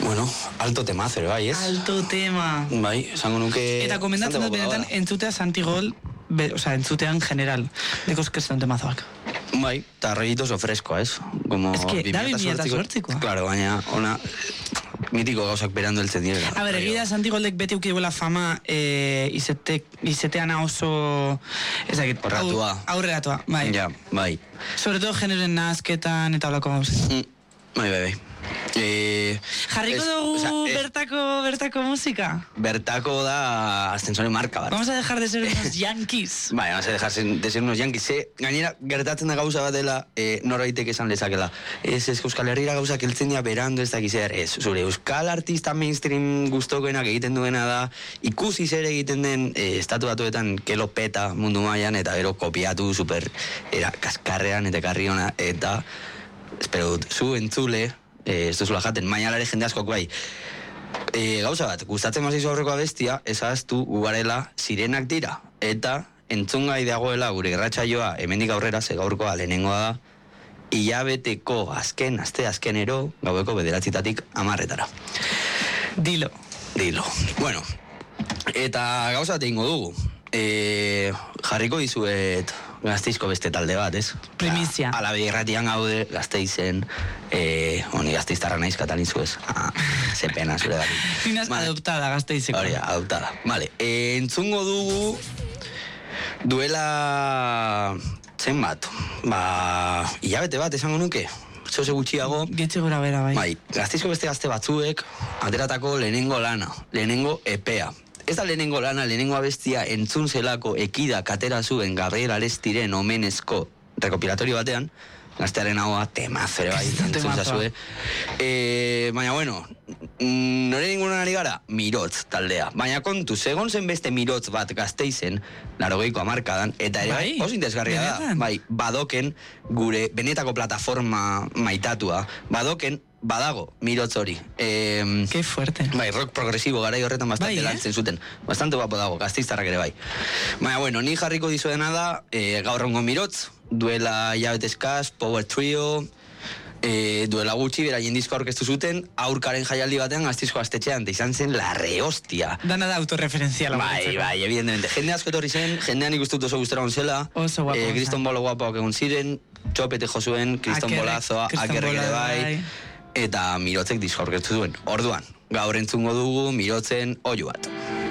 Bueno, alto temazo ere bai, ez? Alto tema. Bai, esango nuke... Eta komendatzen dut benetan entzutea Santigol, entzutean general, dekos que son temazoak. Bai, eta arreguito oso freskoa, ez? Como es que, da 2008koa. Claro, baina, ona... Mitiko gauzak berando heltzen direla. A ber, egia Santigoldek beti ukiduela fama izeteana oso... Aurreratua, bai. Ja, bai. Sobre todo generen nazketan eta olako gauzak. Bai. Jarriko dugu bertako musika. Bertako da ascensoren marka bat. Vamos a dejar de ser unos yankees. Bai, vamos a dejar de ser unos yankees. Gainera, gertatzen da gauza bat dela, norbaitek esan lezakela. Ez Euskal Herriera gauzak heltzen dira berando ez dakiz zer. Ez, zure Euskal artista mainstream gustokoenak egiten duena da, ikusi zer egiten den estatu batuetan kelo peta mundu mailan eta gero kopiatu super kaskarrean eta karriona eta espero dut, zu entzule ez duzula jaten, mainalare jende askok bai. Gauza bat, gustatzen mazizu aurreko abestia, ezaztu gugarela sirenak dira. Eta entzungai dagoela gure irratsaioa hemendik aurrera, ze gaurkoa lehenengoa da, hilabeteko aste azkenero, gaueko 9:00 10:00. Dilo. Bueno, eta gauza bat egingo dugu. Jarriko dizuet Gasteizko beste talde bat, ez? Primizia. Alabe irratian gaude, Gasteizen, honi Gasteiztarra naiz katalizu ez. Ze pena zure daki. Ninaz adoptada Gasteizeko. Hori, adoptada. Vale, entzungo dugu duela zenbat. Hilabete bat esango nuke. Zose gutxiago. Getxe gora bera, bai. Bai, Gasteizko beste gazte batzuek ateratako lehenengo lana, lehenengo epea. Ez da lehenengo lana, lehenengo abestia entzun zelako ekida katera zuen Gabriel Arestiren omenezko rekopilatorio batean, gaztearen haua temazere bai, entzun zazue. Baina, bueno, nore ningunan ari gara, Mirotz taldea. Baina kontu, segon zen beste Mirotz bat Gasteizen, 80ko hamarkadan, eta ere bai, oso interesgarria da. Bai, badoken, gure benetako plataforma maitatua, badoken, badago, Mirotz hori. Qué fuerte. Bai, rock progresibo garai horretan bastante lantzen zuten. Bastante guapo dago, Gasteiztarrak ere bai. Baina, bueno, ni jarriko dizuena da, gaur egungo Mirotz, duela hilabete eskas, Power Trio, duela gutxi, beraien disko aurkeztu zuten, aurkaren jaialdi batean Gasteizko gaztetxean, eta izan zen la rehostia. Dana da autorreferenziala. Bai, evidentemente. Jende asko etorri zen, jendean ikustut oso guztora onzela, Kriston Bolo guapoak egun ziren, Txopete josuen, Kriston Bolazoa, Akerrek ere bai, eta Mirotzek disko aurkeztu duen. Orduan, gaur entzungo dugu Mirotzen oihu bat.